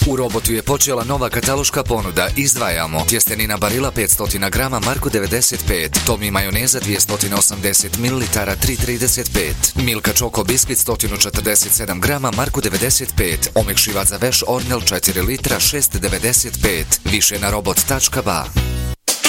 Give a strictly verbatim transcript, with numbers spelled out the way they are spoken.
U Robotu je počela nova kataloška ponuda. Izdvajamo tjestenina Barilla petsto grama Marko devedeset pet, Tommy majoneza dvjesto osamdeset mililitara tri trideset pet, Milka Choco biskvit sto četrdeset sedam grama Marko devedeset pet, omekšivač za veš Ornel četiri litra šest devedeset pet. Više na robot tačka ba.